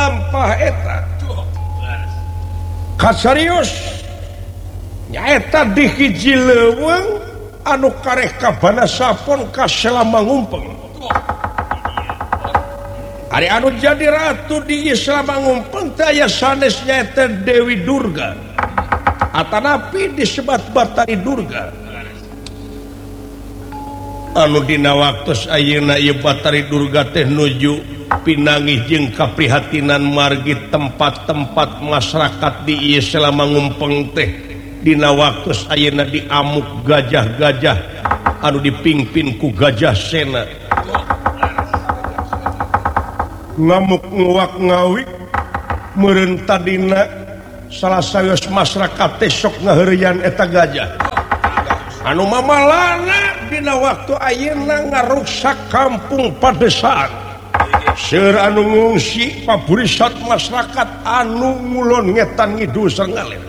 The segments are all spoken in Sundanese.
lampah eta kasarius nyaeta di hiji leuweung anu kareh kabana sapon ka Selamangumpeng. Ari anu jadi ratu di Selamangumpeng teh aya sanes nyaeta Dewi Durga. Atanapi disebat Batari Durga. Anu dina waktos ayeuna ieu Batari Durga teh nuju pinangih jeung kaprihatinan margi tempat-tempat masyarakat di ieu Selamangumpeng teh dina waktos ayeuna diamuk gajah-gajah anu dipingpin ku Gajah Sena. Ngamuk nguak ngawik meureun tadina salah saeus masyarakat teh sok ngaheureuyan eta gajah. Anu mamalana dina waktu ayeuna ngaruksak kampung Padesaan. Seueur anu ngungsi paburisat masyarakat anu ngulon ngetan ngidul sareng ngalem.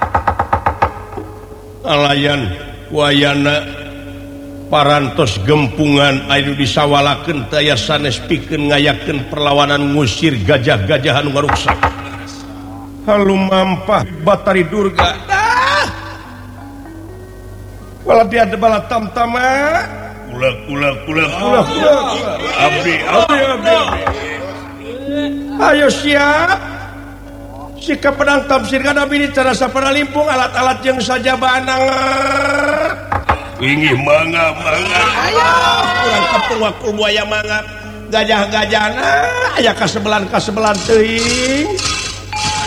Alayan wayana parantos gempungan anu disawalakeun teh aya sanes pikeun ngayakeun perlawanan ngusir gajah-gajah anu ngaruksak. Halu mampah Batari Durga. Wala dia ada bala tamtama. Kula. Abdi. Ayo siap. Sikap pedang tafsir kana bini cara sapana limpung alat-alat yang saja banang. Inggih mangga. Ayo. Urang kapung wakul buaya mangga. Gajah-gajahna aya kasebelan teuing.